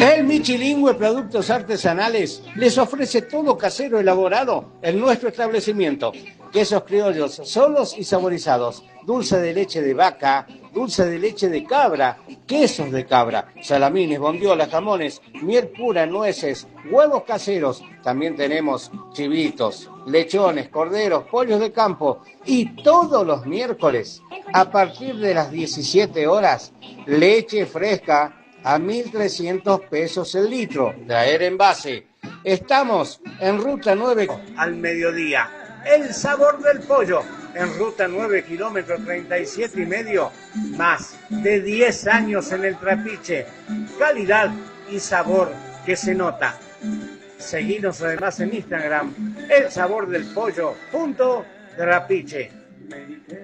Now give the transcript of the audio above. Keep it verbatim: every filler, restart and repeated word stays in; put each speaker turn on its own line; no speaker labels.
El Michilingüe Productos Artesanales les ofrece todo casero elaborado en nuestro establecimiento. Quesos criollos solos y saborizados, dulce de leche de vaca, dulce de leche de cabra, quesos de cabra, salamines, bondiolas, jamones, miel pura, nueces, huevos caseros. También tenemos chivitos, lechones, corderos, pollos de campo. Y todos los miércoles, a partir de las diecisiete horas, leche fresca a mil trescientos pesos el litro, traer envase. Estamos en Ruta nueve al mediodía. El sabor del pollo en Ruta nueve, kilómetro treinta y siete y medio. Más de diez años en el Trapiche. Calidad y sabor que se nota. Seguinos además en Instagram, el sabor del pollo punto Trapiche.